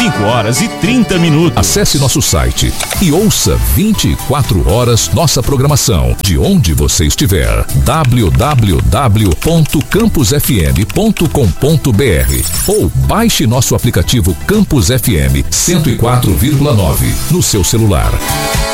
5h30. Acesse nosso site e ouça 24 horas nossa programação de onde você estiver. www.campusfm.com.br ou baixe nosso aplicativo Campus FM 104,9 no seu celular.